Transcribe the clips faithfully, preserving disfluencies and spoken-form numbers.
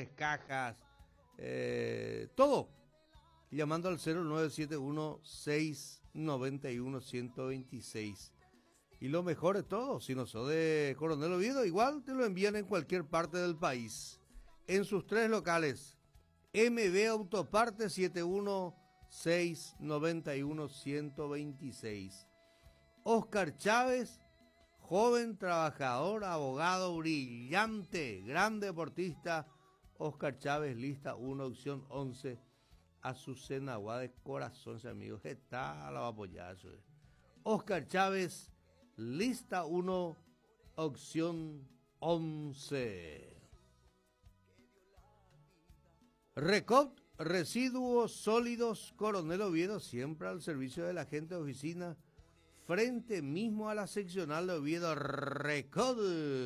contenedores, cajas, eh, todo. Llamando al cero nueve siete uno, seis nueve uno, uno dos seis. Y lo mejor de todo, si no sos de Coronel Oviedo, igual te lo envían en cualquier parte del país. En sus tres locales, M B Autoparte siete uno seis nueve uno, uno dos seis. Oscar Chávez, joven trabajador, abogado brillante, gran deportista. Oscar Chávez, lista uno, opción once. Azucena Agua de corazón, amigos. ¿Qué tal? La va a apoyar. Oscar Chávez, lista uno, opción once. Recop, residuos sólidos, Coronel Oviedo, siempre al servicio de la gente de oficina, frente mismo a la seccional de Oviedo. Recop.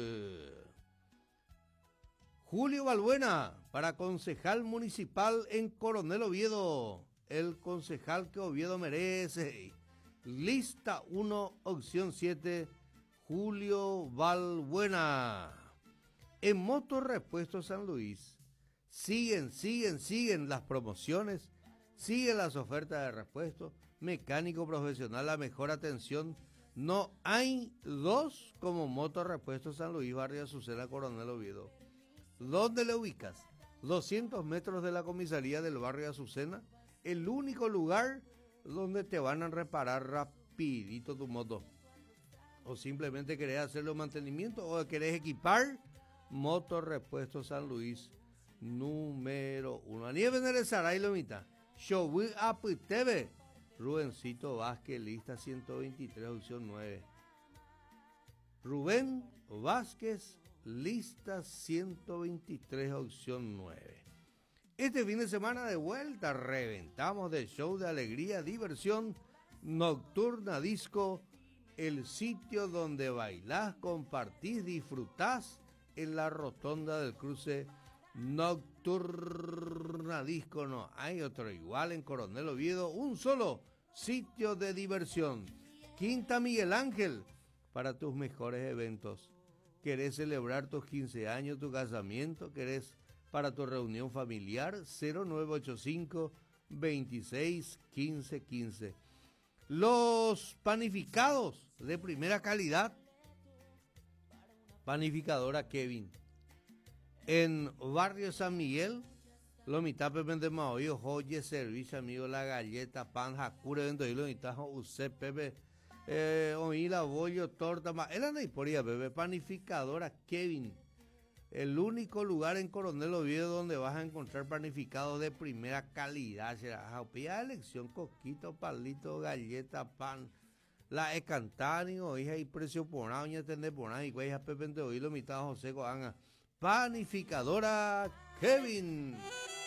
Julio Balbuena, para concejal municipal en Coronel Oviedo, el concejal que Oviedo merece. Lista uno, opción siete, Julio Balbuena. En Motor Repuesto San Luis, siguen, siguen, siguen las promociones, siguen las ofertas de repuesto, mecánico profesional, la mejor atención. No hay dos como Motor Repuesto San Luis, barrio Azucena, Coronel Oviedo. ¿Dónde le ubicas? doscientos metros de la comisaría del barrio Azucena, el único lugar donde te van a reparar rapidito tu moto. O simplemente querés hacerle un mantenimiento o querés equipar. Motor Repuesto San Luis, número uno. A nieve en el Saray Lomita. Show Up T V. Rubencito Vázquez, lista ciento veintitrés, opción nueve. Rubén Vázquez, lista ciento veintitrés, opción nueve. Este fin de semana de vuelta reventamos de show de alegría, diversión, nocturna disco, el sitio donde bailás, compartís, disfrutás en la rotonda del cruce. Nocturna disco, no hay otro igual en Coronel Oviedo, un solo sitio de diversión. Quinta Miguel Ángel, para tus mejores eventos. ¿Querés celebrar tus quince años, tu casamiento? ¿Querés para tu reunión familiar? cero nueve ocho cinco, veintiséis, quince, quince. Los panificados de primera calidad. Panificadora Kevin. En Barrio San Miguel, Lomita Pepe de Maoyo, joye, servicio, amigo, la galleta, pan, jacure, vendo y lomita, usted, Pepe. Eh, oíla, bollo, torta, ma, el anda y poría, bebé. Panificadora Kevin, el único lugar en Coronel Oviedo donde vas a encontrar panificados de primera calidad. Será pilla elección, coquito, palito, galleta, pan, la encantani, o hija y precio por nada, doña tende por nada, y güey, a Pepe de oílo, mitad José Coanga. Panificadora Kevin.